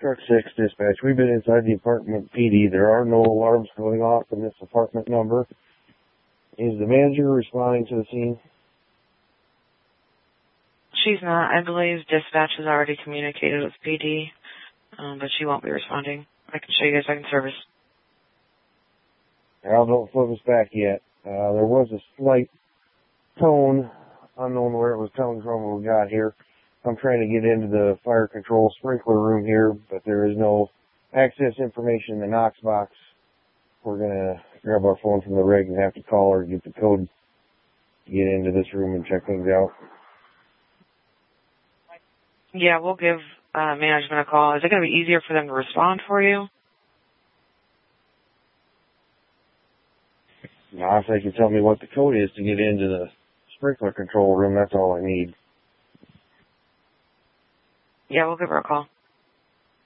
Truck 6 dispatch. We've been inside the apartment PD. There are no alarms going off in this apartment number. Is the manager responding to the scene? She's not. I believe dispatch has already communicated with PD, but she won't be responding. I can show you guys second service. Al, don't flip us back yet. There was a slight tone, unknown where it was coming from when we got here. I'm trying to get into the fire control sprinkler room here, but there is no access information in the Knox box. We're going to grab our phone from the rig and have to call her to get the code to get into this room and check things out. Yeah, we'll give management a call. Is it going to be easier for them to respond for you? Now, if they can tell me what the code is to get into the sprinkler control room, that's all I need. Yeah, we'll give her a call.